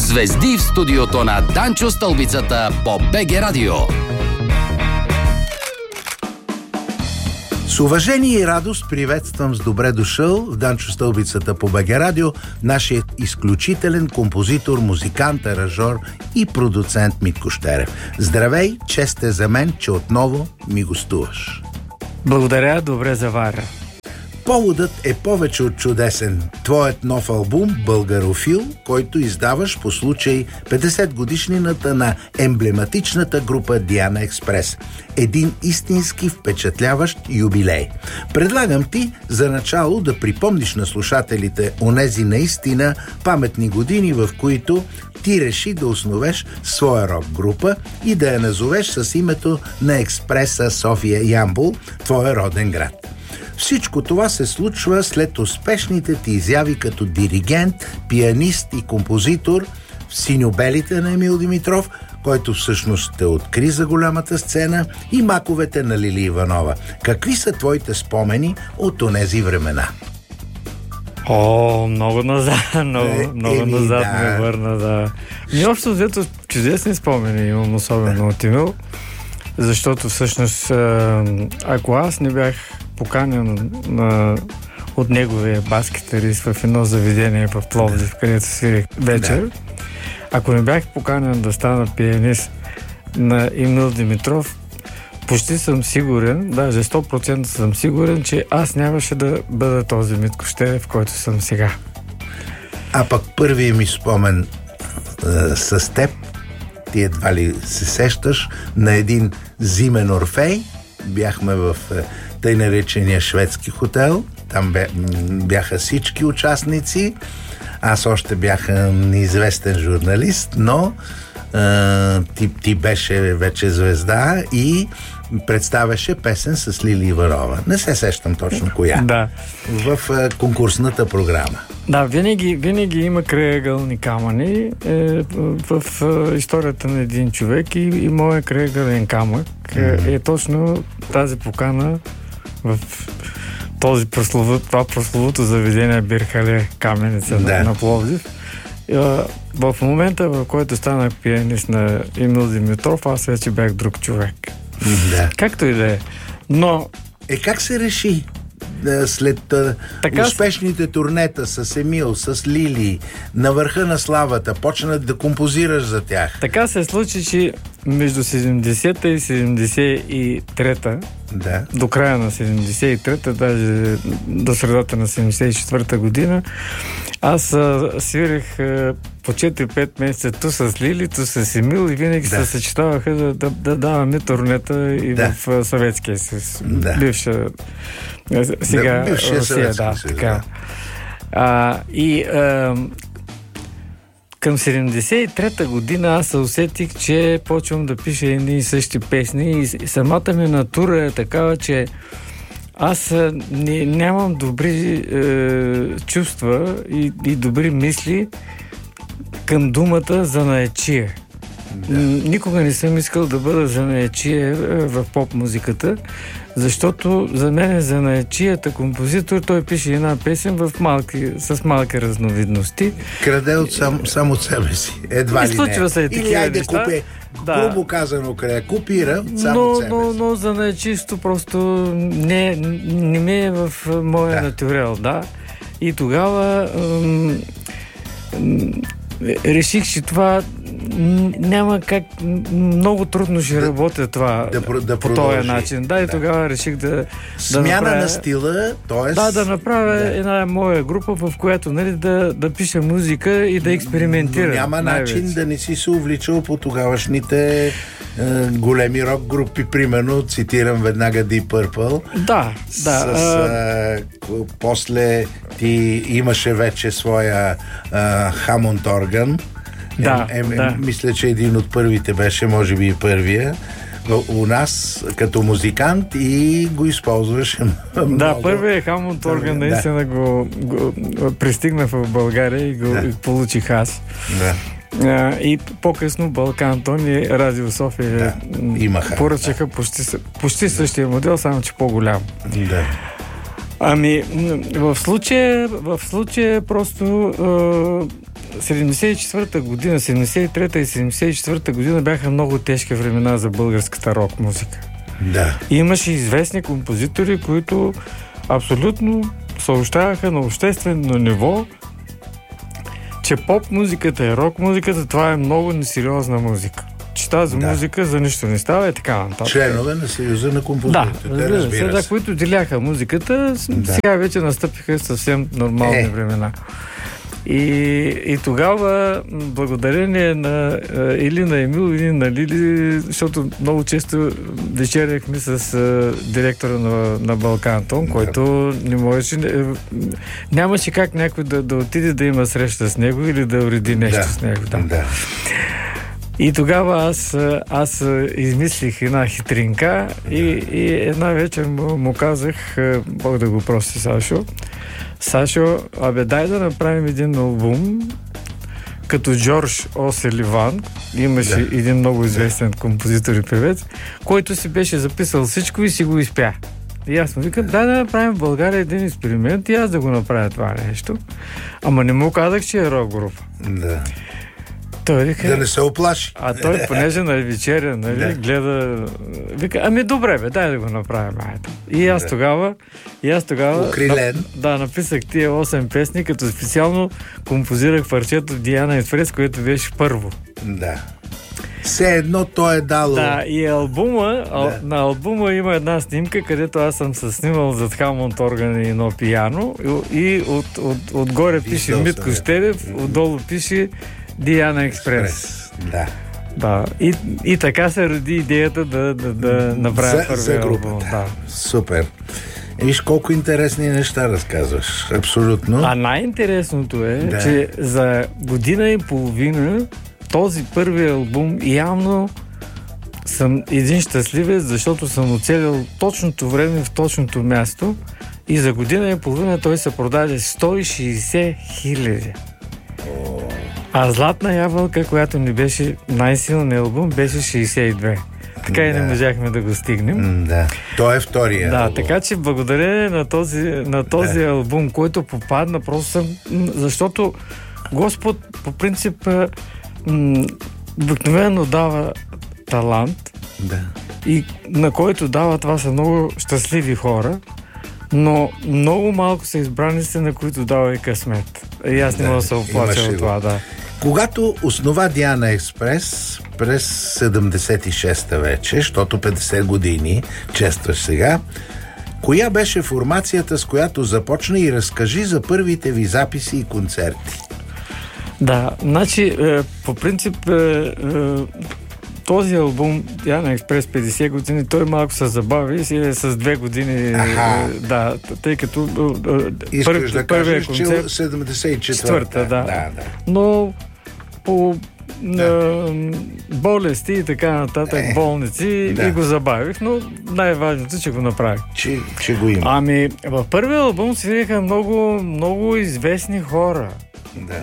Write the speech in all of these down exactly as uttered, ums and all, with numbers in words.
Звезди в студиото на Данчо Стълбицата по БГ Радио. С уважение и радост приветствам с добре дошъл в Данчо Стълбицата по БГ Радио нашият изключителен композитор, музикант, аранжор и продуцент Митко Щерев. Здравей, чест е за мен, че отново ми гостуваш. Благодаря, добре заваря. Поводът е повече от чудесен. Твоят нов албум «Българофил», който издаваш по случай петдесет годишнината на емблематичната група Диана Експрес. Един истински впечатляващ юбилей. Предлагам ти за начало да припомниш на слушателите онези наистина паметни години, в които ти реши да основеш своя рок-група и да я назовеш с името на Експреса София Ямбол, твоя роден град. Всичко това се случва след успешните ти изяви като диригент, пианист и композитор в Синьо-белите на Емил Димитров, който всъщност те откри за голямата сцена, и Маковете на Лили Иванова. Какви са твоите спомени от онези времена? О, много назад, много, е, много еми, назад да. ме върна, да. Ми общо взето чудесни спомени имам, особено от Емил, защото всъщност, ако аз не бях поканен на, от неговия бас-китарист в едно заведение в Пловдив, където свирих вечер, да. Ако не бях поканен да стана пианист на Емил Димитров, почти съм сигурен, даже сто процента съм сигурен, че аз нямаше да бъда този Митко Щерев, който съм сега. А пък първият ми спомен а, с теб, ти едва ли се сещаш, на един зимен Орфей. Бяхме в тъй наречения шведски хотел. Там бяха всички участници. Аз още бях неизвестен журналист, но а, ти, ти беше вече звезда и представяше песен с Лили Иванова. Не се сещам точно коя. Да. В а, конкурсната програма. Да, винаги, винаги има крайъгълни камъни е, в, в историята на един човек и, и моят крайъгълен камък mm-hmm. е, е точно тази покана в този прословут, това прословуто заведение Бирхале Каменица да. на, на Пловдив. Е, в момента, в който станах пианист на Емил Димитров, аз вече бях друг човек. Да. Както и да е. Но Е, как се реши? След така успешните турнета с Емил, с Лили, на върха на славата, почна да композираш за тях. Така се случи, че между седемдесета и седемдесет и трета, да. до края на седемдесет и трета, даже до средата на седемдесет и четвърта година, аз а, свирих а, по четири-пет месеца ту с Лили, ту с Емил и винаги да. се съчетаваха да, да, да даваме турнета и да. в а, Съветския съюз. Да. Бивша сега да, Русия, да, така. А, и а, към седемдесет и трета година аз се усетих, че почвам да пиша едни и същи песни и самата ми натура е такава, че аз не, нямам добри е, чувства и, и добри мисли към думата занаятчия. Да. Никога не съм искал да бъда занаятчия в поп-музиката, защото за мен е занаятчията композитор, той пише една песен в малки, с малки разновидности. Краде от сам, само от себе си. Едва ли не. Се Или айде купе, да. грубо казано края, купира само но, от себе но, си. но занаятчието просто не, не ми е в моя да. натюрел, да. И тогава м- м- реших, че това няма как, много трудно ще да, работя това да, да по този начин. Да, и да. тогава реших да Смяна да направя, на стила, т.е. Да, да направя да. една моя група, в която нали, да, да пиша музика и да експериментирам. Но няма най-вече. начин да не си се увличал по тогавашните е, големи рок групи, примерно, цитирам веднага Deep Purple. Да, да. С, а... А, после ти имаше вече своя Хамонд орган. Да, е, е, да. Мисля, че един от първите беше, може би и първия у нас като музикант и го използваше много. Да, първият Хамонд орган наистина да. го, го пристигна в България и го да. получих аз. Да. А, и по-късно Балкантон и Радио София да. поръчаха да. почти, почти същия модел, само че по-голям. Да. Ами, в случая, в случая просто седемдесет и четвърта година, седемдесет и трета и седемдесет и четвърта година бяха много тежки времена за българската рок музика. Да. И имаше известни композитори, които абсолютно съобщаваха на обществено ниво, че поп-музиката и рок-музиката, това е много несериозна музика. Че тази да. музика за нищо не става и така нататък. Членове на Съюза на композиторите. Да, разбира се, да, които деляха музиката, да. сега вече настъпиха съвсем нормални е. времена. И, и тогава, благодарение на или на Емил, или на Лили, защото много често вечеряхме с а, директора на, на Балкантон, да. който не можеше, нямаше как някой да, да отиде да има среща с него или да уреди нещо да. с него. Да. Да. И тогава аз, аз измислих една хитринка и, и една вечер му, му казах, Бог да го прости, Сашо, Сашо, абе дай да направим един албум като Джордж О'Суливан, имаше да. един много известен композитор и певец, който си беше записал всичко и си го изпя. И аз му викам, дай да направим в България един експеримент и аз да го направя това нещо. Ама не му казах, че е рок група. Да. Той вика, да не се оплаши. А той, понеже на вечеря, нали, да. гледа... Вика, ами добре, бе, дай да го направим. Айде. И аз да. тогава... И аз тогава... Окрилен. Да, написах тия осем песни, като специално композирах парчето Диана Експрес, което беше първо. Да. Все едно то е дало... Да, и албума, да. ал, на албума има една снимка, където аз съм се снимал зад Хамонт органи и едно пияно и, и от, от, отгоре пише Митко Щерев, отдолу пише Диана Експрес. Да. Да. И, и така се роди идеята да, да, да направя първия албум. Да. Супер. Виж колко интересни неща разказваш. Абсолютно. А най-интересното е, да. че за година и половина този първи албум явно съм един щастливец, защото съм оцелил точното време в точното място и за година и половина той се продаде сто и шейсет хиляди. А Златна ябълка, която ни беше най-силният албум, беше шейсет и две. Така да. и не можахме да го стигнем. Да. Той е втория Да, албум. така че благодарение на този, на този да. албум, който попадна, просто съм... Защото Господ по принцип м- обикновено дава талант да. и на който дава, това са много щастливи хора, но много малко са избраници, на които дава и късмет. И аз не да, мога да се оплача от това, да. Когато основа Диана Експрес през седемдесет и шеста вече, защото петдесет години честваш сега, коя беше формацията, с която започна и разкажи за първите ви записи и концерти? Да, значи, е, по принцип е, е, този албум Диана Експрес петдесет години, той малко се забави си е с две години. Аха. Е, да, тъй като е, пър, да първия кажеш, концерт че седемдесет и четвърта. Да. Да, да. Но по да. е, болести и така нататък, е, болници да. и го забавих, но най-важното е, че го направих. Че, че го има. Ами, в първия албум свириха много, много известни хора. Да.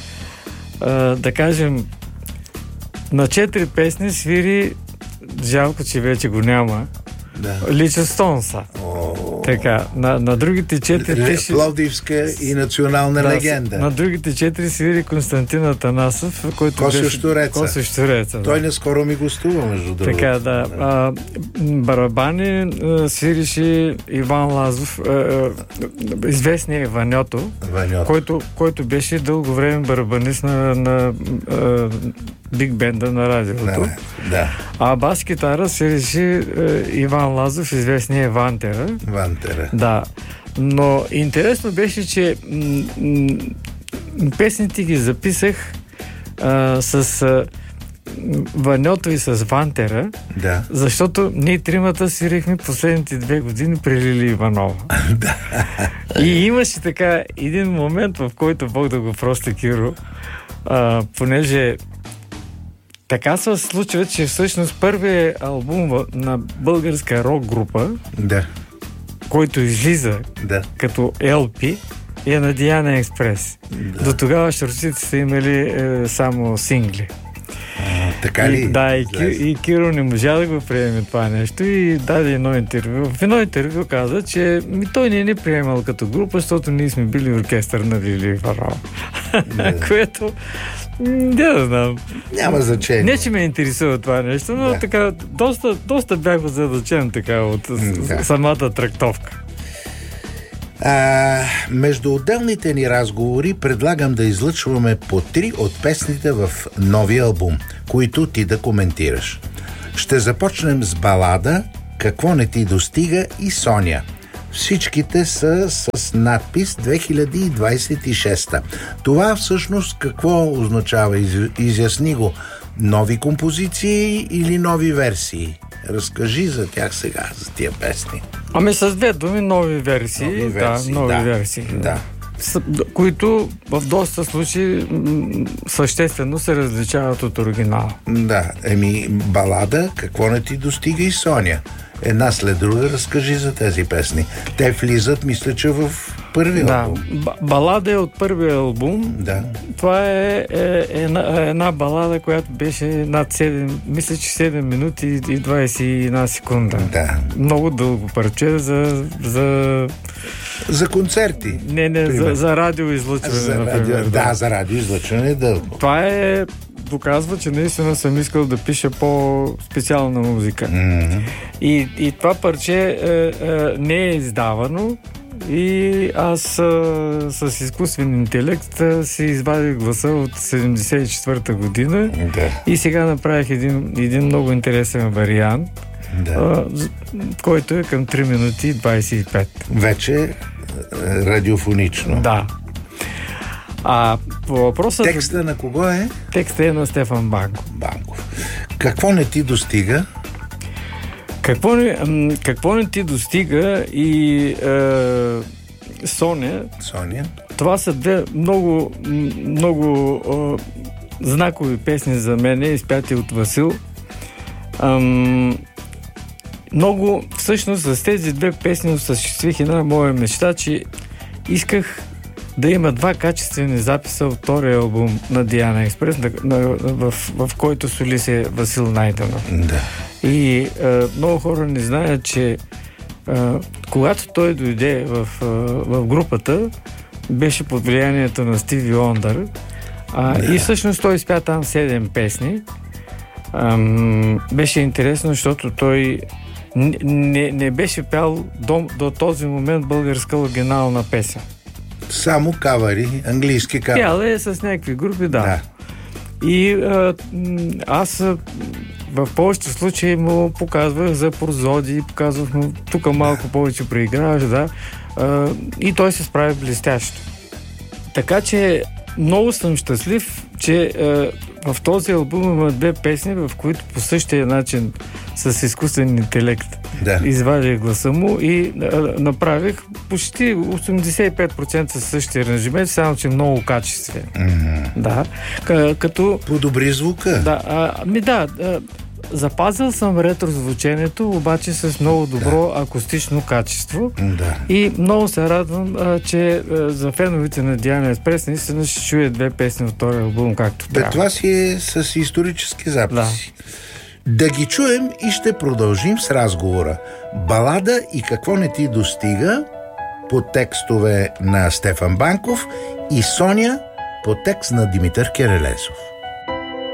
А, да кажем, на четири песни свири, жалко, че вече го няма, да. Лича Стонса. Така, на, на другите четири пише... Пловдивска и национална да, легенда. На другите четири свири Константин Атанасов, който Косьо беше... Щуреца. Косьо Щуреца. Той да. не скоро ми гостува, между другото. Така, да. А, барабани а, свирише Иван Лазов, а, а, известният Ваньото, който, който беше дълго време барабанист на, на а, Биг Бенда на радиото. Да, да. А бас-китара свирише а, Иван Лазов, известният Вантера. Вантера. Да. Но интересно беше, че м- м- песните ги записах а, с а, Ваньото и с Вантера, да. защото ние тримата свирихме последните две години при Лили Иванова. Да. И имаше така един момент, в който, Бог да го прости, Киро, а, понеже така се случва, че всъщност първият албум на българска рок група, да. който излиза да. като ел пи, е на Диана Експрес. Да. До тогава щурците са имали е, само сингли. Така ли? И, да, и, и Киро не можа да го приеме това нещо и даде едно интервю. В едно интервю каза, че ми, той не е не приемал като група, защото ние сме били оркестър на Лили Варал. Което... Не да знам. Няма значение. Не, че ме интересува това нещо, но да. така, доста, доста бях задължен така от да. самата трактовка. А, между отделните ни разговори предлагам да излъчваме по три от песните в новия албум, които ти да коментираш. Ще започнем с балада "Какво не ти достига" и "Соня". Всичките са с надпис две хиляди двадесет и шеста. Това всъщност какво означава? Изясни го. Нови композиции или нови версии? Разкажи за тях сега, за тия песни. Ами с две думи нови версии. Нови версии, да. Нови да. версии. Да. С, които в доста случаи м- съществено се различават от оригинала. Да, еми балада "Какво не ти достига" и "Соня". Една след друга разкажи за тези песни. Те влизат, мисля, че в първия да. албум. Б- балада е от първия албум. Да. Това е, е една, една балада, която беше над седем, мисля, че седем минути и двадесет и една секунда. Да. Много дълго парче за... за... За концерти. Не, не, за, за радиоизлъчване. За например, радио, да, да, за радиоизлъчване е дълго. Това е доказва, че наистина съм искал да пиша по-специална музика. Mm-hmm. И, и това парче е, е, не е издавано и аз а, с изкуствен интелект а, си извадих гласа от седемдесет и четвърта година да. И сега направих един, един много интересен вариант, да. а, който е към три минути и двадесет и пет. Вече радиофонично. Да. А по въпроса... Текста на кого е? Текста е на Стефан Банков. Банков. Какво не ти достига? Какво не, какво не ти достига и е, Соня. Соня. Това са две много, много е, знакови песни за мен, изпяти от Васил. Ам, много, всъщност, с тези две песни осъществих една моя мечта, че исках да има два качествени записа от втория албум на Диана Експрес, на, на, в, в който солист е Васил Найденов. Да. И е, много хора не знаят, че е, когато той дойде в, е, в групата, беше под влиянието на Стиви Уондър. Да. И всъщност той изпя там седем песни. Ам, беше интересно, защото той не, не беше пял до, до този момент българска оригинална песен. Само кавари, английски кавари. Пял е с някакви групи, да. да. И а, аз в повечето случаи му показвах за прозоди, показвах му тук малко да. повече преиграваш, да. А, и той се справи блестящо. Така че много съм щастлив, че а, в този албум има две песни, в които по същия начин с изкуствен интелект да. извадих гласа му и а, направих почти осемдесет и пет процента същия аранжимент, само че много качествен. Mm-hmm. Да. К- като... Подобри звука. Да, а, ми да, а, запазил съм ретрозвучението, обаче с много добро да. акустично качество. Да. И много се радвам, а, че а, за феновите на Диана Експрес наистина ще чуе две песни от втория албум, както Бе, трябва. това си е с исторически записи. Да. Да ги чуем и ще продължим с разговора. Балада "И какво не ти достига" по текстове на Стефан Банков и "Соня" по текст на Димитър Керелесов.